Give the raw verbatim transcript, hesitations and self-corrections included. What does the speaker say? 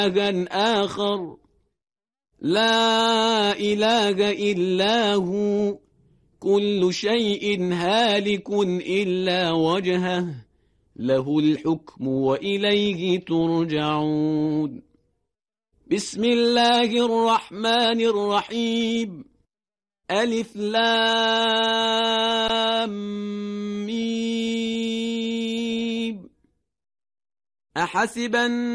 إلها آخر لا إله إلا هو كل شيء هالك إلا وجهه له الحكم وإليه ترجعون. بسم الله الرحمن الرحيم. ألف لام ميم. أحسب